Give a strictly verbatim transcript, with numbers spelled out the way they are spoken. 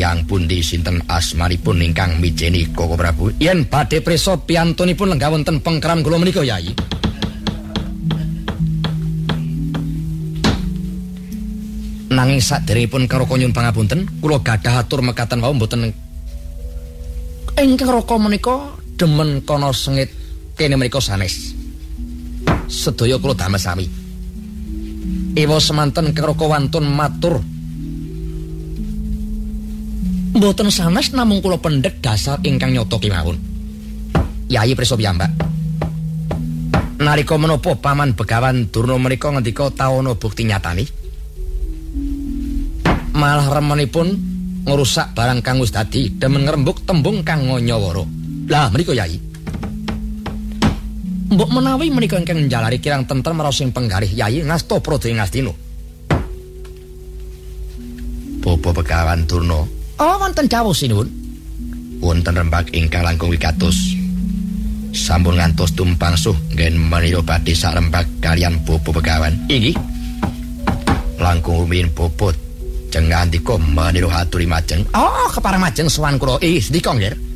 tiyang pundi sinten asmanipun ingkang mijeni Koko Prabu? Yen badhe prisa piyantunipun lenggah wonten pengkeran kula menika, Yai. Nanging saderengipun Karaka nyuwun pangapunten, kula gadah atur mekaten wau mboten ingkang Raka menika demen kana sengit kene menika sanes. Sedaya kula damel sami. Ewa semanten Karaka wantun matur mboten sanes namung kula pendhet dasar ingkang nyata kemawon. Yai prisa piyambak. Nalika menapa Paman Begawan Durna menika ngendika taono bukti nyatane, malah remenipun ngrusak barang kang wis dadi demen ngrembug tembung kang nganyawara. Lah menika Yai. Mbok menawi menika ingkang njalari kirang tentrem raos sing penggalih Yai ngasta Praja Ngastina. Bapa Begawan Durna. Oh, wonten dawuh sinuwun. Wonten rembag ingkang langkung wikados. Sampun ngantos tumpangsuh nggen menika badhe sak rembag kalian Bapa Begawan. Inggih. Langkung rumiyin bobot jeng ngandika menika aturi majeng. Oh, kepareng majeng sowan kula. Eh, sedika nggih.